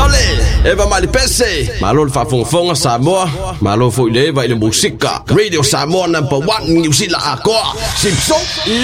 Vale, Eva Malipese, Malol Fafonfonga Samoa, Malo Foileva e le musica. Radio Samoa #1 New Zealand Aqua. Simpson.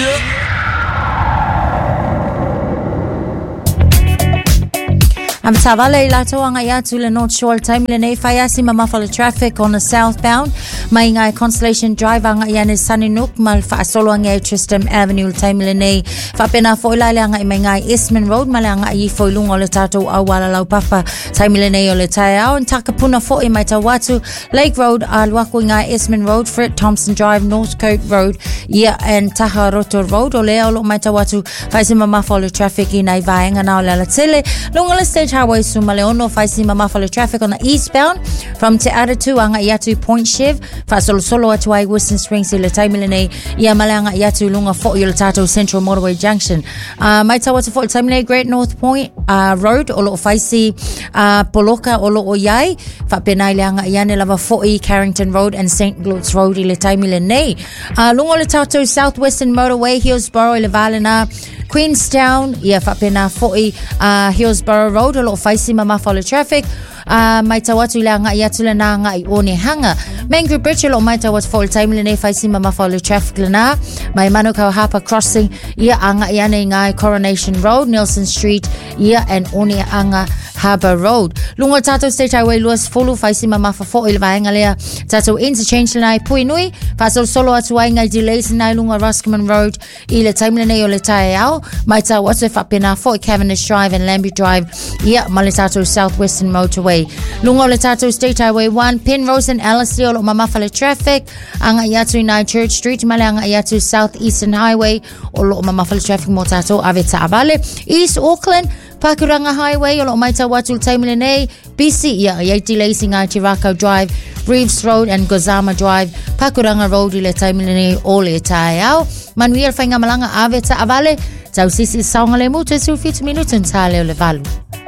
I'm Tavale Lato ang ayatu le North Shore time le nei fayasi mamafala traffic on the southbound. May ngai Constellation Drive ang ayan is Saninuk mal fa solo ang Tristram Avenue time le nei fa pena fo ilale ang may ngai Eastman Road mal ang ai fo lungo le tato awala lau papa time le nei le taiao and takapuna fo I mai tawatu Lake Road alwako ngai Eastman Road Fred Thompson Drive Northcote Road and Taharoto Road ole lo mai tawatu fayasi mamafala traffic in ai vaenga na le tele lungo le stage Highway Sumaleono faisi mamafala traffic on the eastbound from Te Aratu anga Yatu Point Shiv fa solo atu ai Western Springs le taimilene ia malanga Yatu lunga fo yo tato Central Motorway Junction mai tawa fo taimilene Great North Point Road olo faisi Poloka olo oyai fa penai anga yane lava fo Carrington Road and St Gluts Road le taimilene lunga le tato Southwestern Motorway Hillsborough le Valena Queenstown ia fa pena fo Hillsborough Road olo faisi mamafala traffic mai tawatu le anga Yatu le na anga I one hanga Mangere Bridge lo mai tawatu full time le nei faisi mamafala traffic le na mai Manukau Harper Crossing ia anga iane ngai Coronation Road Nelson Street ia and one anga Harbour Road lungo tato State Highway Luas Fulu faisi mamafa fo il vaenga lea tato interchange le nai Puinui fasol solo atu ai ngai delays nai lungo Roscommon Road I le time le nei o le taiao mai tawatu fa pena fo Cavendish Drive and Lambie Drive ia malitato Southwestern Motorway lungo le tato State Highway 1 Penrose and Alice lo mamafala traffic anga Yatu nai Church Street male anga Yatu Southeastern Highway o lo mamafala traffic mo tato aveta avale East Auckland Pakuranga Highway o lo mai tawatu taimile nei BC ia delays ngai Tirako Drive Reeves Road and Gozama Drive Pakuranga Road le taimile nei o le taiao manuel fainga malanga aveta avale tau sisi saunga le mutu 2 minutos tale le valu